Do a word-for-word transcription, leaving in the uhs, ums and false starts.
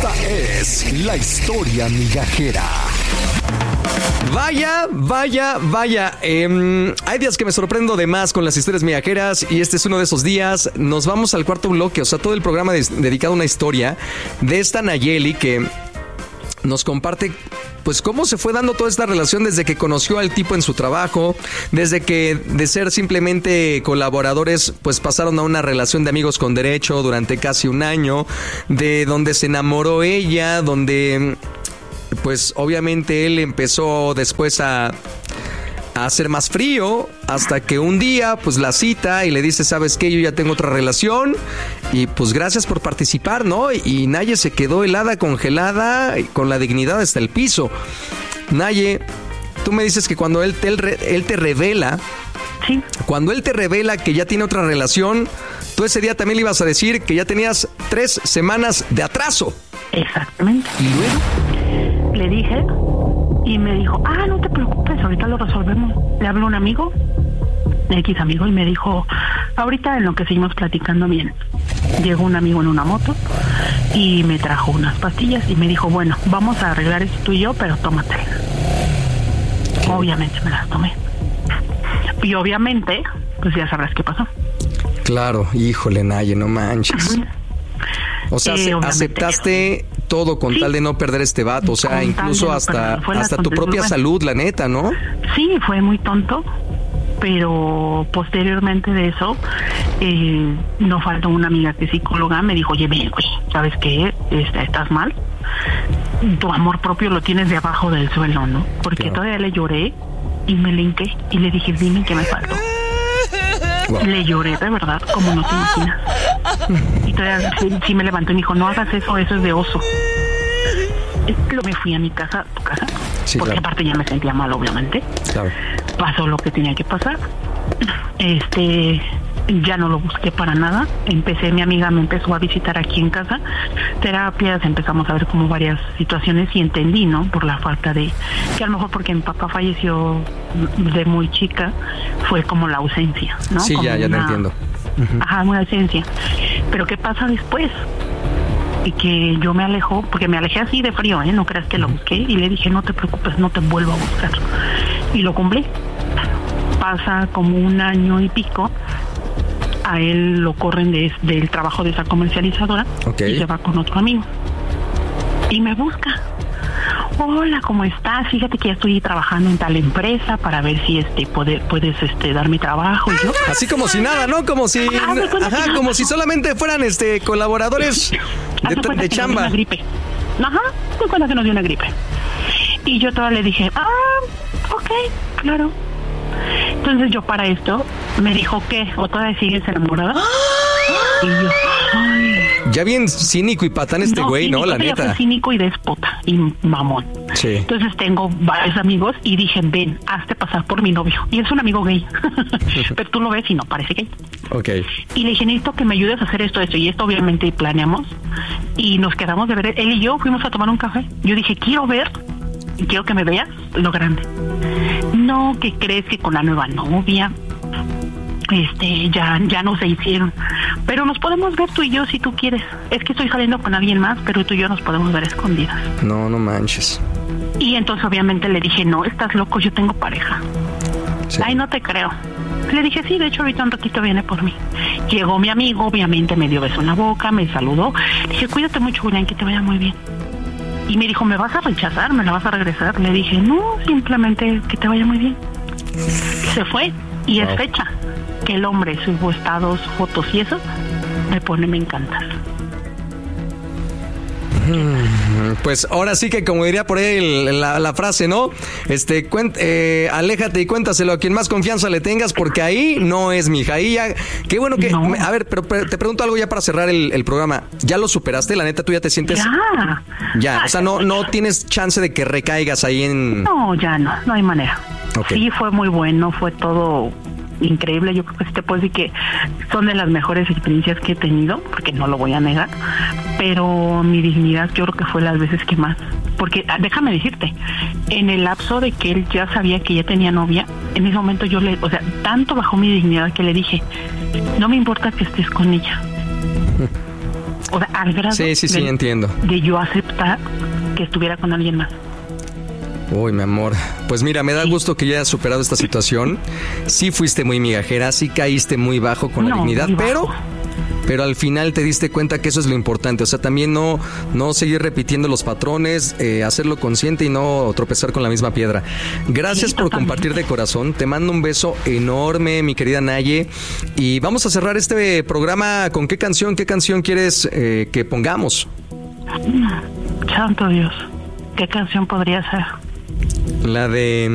Esta es la historia migajera. Vaya, vaya, vaya. Eh, hay días que me sorprendo de más con las historias migajeras y este es uno de esos días. Nos vamos al cuarto bloque, o sea, todo el programa de, dedicado a una historia de esta Nayeli que nos comparte pues cómo se fue dando toda esta relación desde que conoció al tipo en su trabajo, desde que de ser simplemente colaboradores pues pasaron a una relación de amigos con derecho durante casi un año, de donde se enamoró ella, donde pues obviamente él empezó después a, a hacer más frío, hasta que un día pues la cita y le dice, ¿sabes qué? Yo ya tengo otra relación y pues gracias por participar, ¿no? Y, y Naye se quedó helada, congelada, con la dignidad hasta el piso. Naye, tú me dices que cuando él te, él, él te revela, sí. Cuando él te revela que ya tiene otra relación, tú ese día también le ibas a decir que ya tenías tres semanas de atraso. Exactamente. ¿Y luego? Le dije y me dijo, ah, no te preocupes, ahorita lo resolvemos. Le habló un amigo, X amigo, y me dijo, ahorita en lo que seguimos platicando bien. Llegó un amigo en una moto y me trajo unas pastillas y me dijo, bueno, vamos a arreglar esto tú y yo, pero tómatelas. Obviamente me las tomé. Y obviamente, pues ya sabrás qué pasó. Claro, híjole, Naye, no manches. Uh-huh. O sea, eh, aceptaste todo con sí. tal de no perder este vato, o sea, con incluso no hasta hasta tu propia bueno. salud, la neta, ¿no? Sí, fue muy tonto, pero posteriormente de eso, eh, no faltó una amiga que es psicóloga, me dijo, oye, ven, güey, ¿sabes qué? Estás mal, tu amor propio lo tienes de abajo del suelo, ¿no? Porque claro. todavía le lloré y me le hinqué y le dije, dime qué me faltó. Wow. Le lloré de verdad, como no te imaginas. Y todavía sí, sí me levantó y me dijo, no hagas eso, eso es de oso. Lo me fui a mi casa, a tu casa, sí, porque claro. aparte ya me sentía mal, obviamente. Claro. Pasó lo que tenía que pasar. Este, ya no lo busqué para nada. Empecé, mi amiga me empezó a visitar aquí en casa, terapias, empezamos a ver como varias situaciones y entendí, ¿no? Por la falta de, que a lo mejor porque mi papá falleció de muy chica, fue como la ausencia, ¿no? Sí, como ya, ya una, te entiendo. Uh-huh. Ajá, una ausencia. Pero ¿qué pasa después? Y que yo me alejo, porque me alejé así de frío, ¿eh? No creas que lo busqué, y le dije, no te preocupes, no te vuelvo a buscar. Y lo cumplí. Pasa como un año y pico, a él lo corren de, del trabajo de esa comercializadora, okay. y se va con otro amigo. Y me busca. Hola, ¿cómo estás? Fíjate que ya estoy trabajando en tal empresa para ver si este puede, puedes este darme trabajo. Y yo, así como si nada, ¿no? Como si, ah, ajá, como si solamente fueran este colaboradores de, de, de chamba. Una gripe. Ajá, me cuenta que nos dio una gripe. Y yo todavía le dije, ah, ok, claro. Entonces yo para esto me dijo, ¿qué? ¿O todavía sigues enamorada? Y yo, ay. Ya bien cínico y patán este güey, ¿no? ¿no? La neta. Fue cínico y déspota y mamón. Sí. Entonces tengo varios amigos y dije, ven, hazte pasar por mi novio. Y es un amigo gay. Pero tú lo ves y no parece gay. Ok. Y le dije, necesito que me ayudes a hacer esto, esto. Y esto obviamente planeamos. Y nos quedamos de ver, él y yo fuimos a tomar un café. Yo dije, quiero ver, quiero que me veas lo grande. No, ¿qué crees? Que con la nueva novia este ya ya no se hicieron, pero nos podemos ver tú y yo si tú quieres. Es que estoy saliendo con alguien más, pero tú y yo nos podemos ver escondidas. No, no manches. Y entonces obviamente le dije, no, estás loco, yo tengo pareja. Sí. Ay, no te creo. Le dije, sí, de hecho ahorita un ratito viene por mí. Llegó mi amigo, obviamente me dio beso en la boca, me saludó. Le dije, cuídate mucho, Julián, que te vaya muy bien. Y me dijo, ¿me vas a rechazar? ¿Me la vas a regresar? Le dije, no, simplemente que te vaya muy bien. Se fue y wow. es fecha que el hombre subo estados, fotos y eso, me pone me encantas. Pues ahora sí que, como diría por ahí el, la, la frase, ¿no? Este, cuent, eh, aléjate y cuéntaselo a quien más confianza le tengas, porque ahí no es, mija. Ahí ya, qué bueno que, no. a ver, pero, pero te pregunto algo ya para cerrar el, el programa. ¿Ya lo superaste? La neta, ¿tú ya te sientes? Ya. Ya, o sea, no, no tienes chance de que recaigas ahí en... No, ya no, no hay manera. Okay. Sí, fue muy bueno, fue todo increíble. Yo creo que sí te puedo decir que son de las mejores experiencias que he tenido, porque no lo voy a negar, pero mi dignidad yo creo que fue las veces que más, porque déjame decirte, en el lapso de que él ya sabía que ya tenía novia, en ese momento yo le, o sea, tanto bajó mi dignidad que le dije, no me importa que estés con ella. O sea, al grado Sí, sí, sí, de, entiendo. de yo aceptar que estuviera con alguien más. Uy, mi amor. Pues mira, me da gusto que ya hayas superado esta situación. Sí fuiste muy migajera, sí caíste muy bajo con la No, dignidad, muy bajo. pero... Pero al final te diste cuenta que eso es lo importante. O sea, también no, no seguir repitiendo los patrones, eh, hacerlo consciente y no tropezar con la misma piedra. Gracias Sí, por totalmente. compartir de corazón. Te mando un beso enorme, mi querida Naye. Y vamos a cerrar este programa con qué canción, qué canción quieres eh, que pongamos. Santo Dios, ¿qué canción podría ser? La de...